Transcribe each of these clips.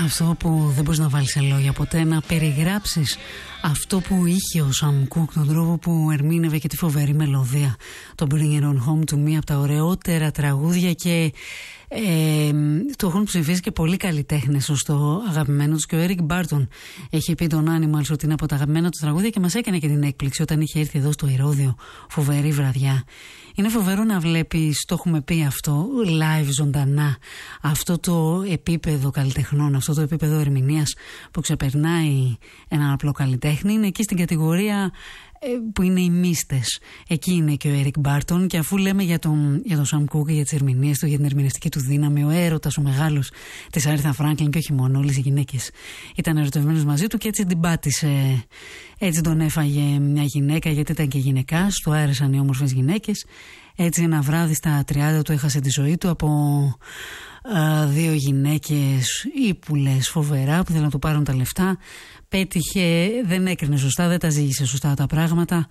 Αυτό που δεν μπορείς να βάλεις σε λόγια ποτέ, να περιγράψεις αυτό που είχε ο Sam Cooke, τον τρόπο που ερμήνευε και τη φοβερή μελωδία. Το Bring It On Home to Me, από τα ωραιότερα τραγούδια, και το έχουν ψηφίσει και πολλοί καλλιτέχνες ως το αγαπημένο τους. Και ο Eric Barton έχει πει τον Animals ότι είναι από τα αγαπημένα του τραγούδια, και μας έκανε και την έκπληξη όταν είχε έρθει εδώ στο Ηρώδειο. Φοβερή βραδιά. Είναι φοβερό να βλέπεις, το έχουμε πει αυτό, live ζωντανά, αυτό το επίπεδο καλλιτεχνών, αυτό το επίπεδο ερμηνείας που ξεπερνάει έναν απλό καλλιτέχνη. Είναι εκεί στην κατηγορία που είναι οι μίστες. Εκεί είναι και ο Eric Barton. Και αφού λέμε για τον Sam Cooke, για τις ερμηνείες του, για την ερμηνευτική του δύναμη, ο έρωτας, ο μεγάλος της Aretha Franklin, και όχι μόνο, όλες οι γυναίκες ήταν ερωτευμένες μαζί του, και έτσι την πάτησε. Έτσι τον έφαγε μια γυναίκα, γιατί ήταν και γυναικάς, του άρεσαν οι όμορφες γυναίκες. Έτσι ένα βράδυ στα 30 του έχασε τη ζωή του από δύο γυναίκες ύπουλες φοβερά που θέλουν να του πάρουν τα λεφτά. Πέτυχε, δεν έκρινε σωστά, δεν τα ζήγησε σωστά τα πράγματα.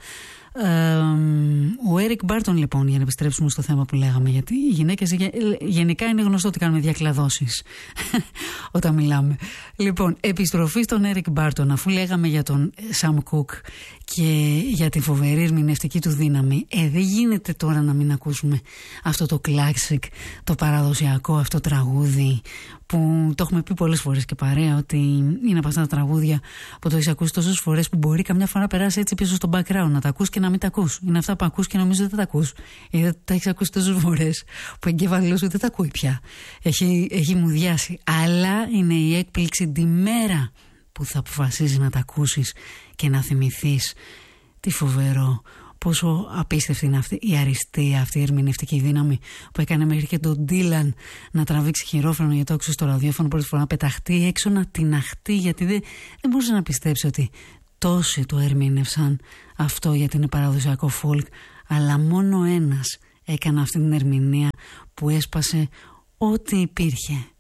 Ο Eric Barton, λοιπόν, για να επιστρέψουμε στο θέμα που λέγαμε, γιατί οι γυναίκες γενικά είναι γνωστό ότι κάνουμε διακλαδώσεις όταν μιλάμε. Λοιπόν, επιστροφή στον Eric Barton, αφού λέγαμε για τον Sam Cooke και για τη φοβερή ερμηνευτική του δύναμη, δεν γίνεται τώρα να μην ακούσουμε αυτό το classic, το παραδοσιακό αυτό τραγούδι που το έχουμε πει πολλές φορές και παρέα, ότι είναι από αυτά τα τραγούδια που το έχεις ακούσει τόσες φορές που μπορεί καμιά φορά να περάσει έτσι πίσω στο background, να τα ακούς και να μην τα ακούς. Είναι αυτά που ακούς και νομίζω δεν τα ακούς. Γιατί τα έχεις ακούσει τόσες φορές που εγκέφαλος σου δεν τα ακούει πια. Έχει μουδιάσει. Αλλά είναι η έκπληξη τη μέρα που θα αποφασίσεις να τα ακούσεις και να θυμηθείς τι φοβερό, πόσο απίστευτη είναι αυτή η αριστεία, αυτή η ερμηνευτική δύναμη που έκανε μέχρι και τον Dylan να τραβήξει χειρόφρενο για το άκουσε στο ραδιόφωνο πρώτη φορά, να πεταχτεί έξω, να τιναχτεί, γιατί δεν μπορούσε να πιστέψει ότι τόσοι το ερμήνευσαν αυτό, γιατί είναι παραδοσιακό folk, αλλά μόνο ένας έκανε αυτή την ερμηνεία που έσπασε ό,τι υπήρχε